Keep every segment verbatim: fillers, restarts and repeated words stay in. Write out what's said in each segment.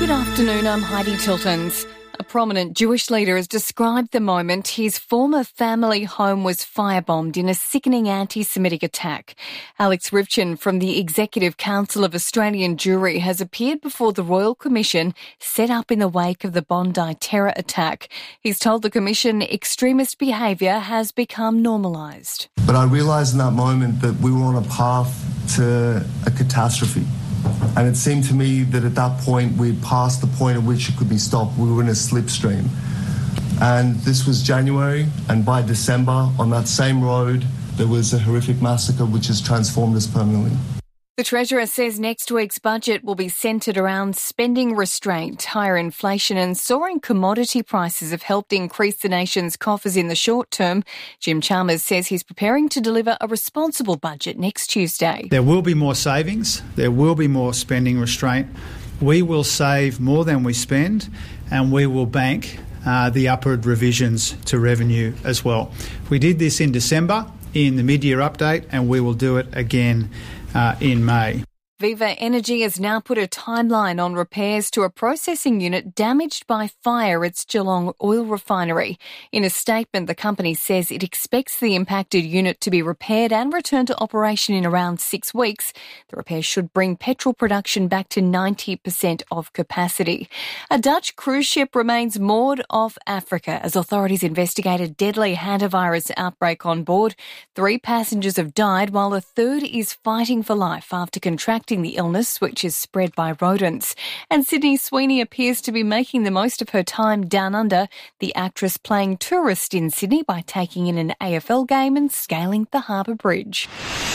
Good afternoon, I'm Heidi Tiltons. A prominent Jewish leader has described the moment his former family home was firebombed in a sickening anti-Semitic attack. Alex Rivchin from the Executive Council of Australian Jewry has appeared before the Royal Commission set up in the wake of the Bondi terror attack. He's told the Commission extremist behaviour has become normalised. But I realised in that moment that we were on a path to a catastrophe. And it seemed to me that at that point we'd passed the point at which it could be stopped. We were in a slipstream. And this was January, and by December, on that same road, there was a horrific massacre which has transformed us permanently. The Treasurer says next week's budget will be centred around spending restraint. Higher inflation and soaring commodity prices have helped increase the nation's coffers in the short term. Jim Chalmers says he's preparing to deliver a responsible budget next Tuesday. There will be more savings. There will be more spending restraint. We will save more than we spend, and we will bank uh, the upward revisions to revenue as well. We did this in December in the mid-year update, and we will do it again Uh, in May. Viva Energy has now put a timeline on repairs to a processing unit damaged by fire at its Geelong oil refinery. In a statement, the company says it expects the impacted unit to be repaired and returned to operation in around six weeks. The repair should bring petrol production back to ninety percent of capacity. A Dutch cruise ship remains moored off Africa as authorities investigate a deadly hantavirus outbreak on board. Three passengers have died while a third is fighting for life after contracting the illness, which is spread by rodents. And Sydney Sweeney appears to be making the most of her time down under, the actress playing tourist in Sydney by taking in an A F L game and scaling the Harbour Bridge.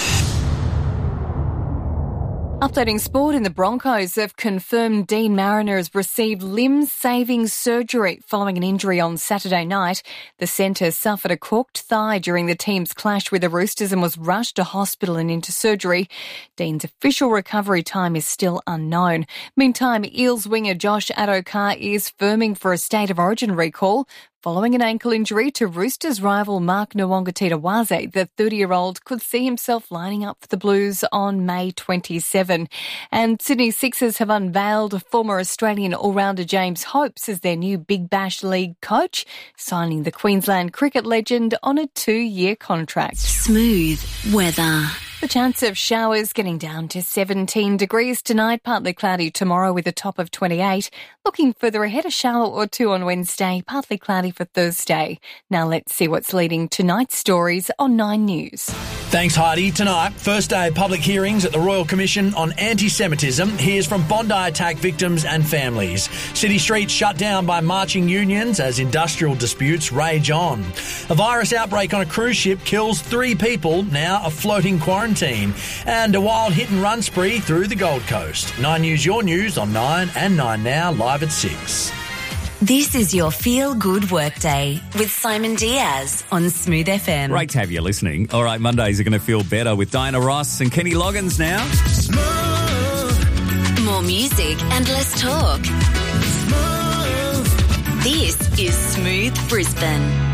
Updating sport, in the Broncos have confirmed Dean Mariner has received limb-saving surgery following an injury on Saturday night. The centre suffered a corked thigh during the team's clash with the Roosters and was rushed to hospital and into surgery. Dean's official recovery time is still unknown. Meantime, Eels winger Josh Addo-Carr is firming for a State of Origin recall. Following an ankle injury to Roosters rival Mark Nwanga-Titawaze, the thirty-year-old could see himself lining up for the Blues on May twenty-seventh. And Sydney Sixers have unveiled former Australian all-rounder James Hopes as their new Big Bash League coach, signing the Queensland cricket legend on a two-year contract. Smooth weather. The chance of showers getting down to seventeen degrees tonight, partly cloudy tomorrow with a top of twenty-eight. Looking further ahead, a shower or two on Wednesday, partly cloudy for Thursday. Now let's see what's leading tonight's stories on Nine News. Thanks, Heidi. Tonight, first day of public hearings at the Royal Commission on Anti-Semitism. Here's from Bondi attack victims and families. City streets shut down by marching unions as industrial disputes rage on. A virus outbreak on a cruise ship kills three people, now a floating quarantine. And a wild hit-and-run spree through the Gold Coast. Nine News, your news on Nine and Nine Now, live at six. This is your Feel Good Workday with Simon Diaz on Smooth F M. Great to have you listening. All right, Mondays are going to feel better with Diana Ross and Kenny Loggins now. Smooth. More music and less talk. Smooth. This is Smooth Brisbane.